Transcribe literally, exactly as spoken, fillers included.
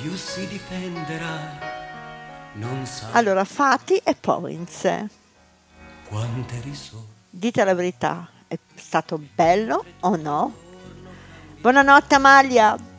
più si difenderà, non sa Allora, fatti e points. quante risorse. Dite la verità, è stato bello o no? Buonanotte Amalia.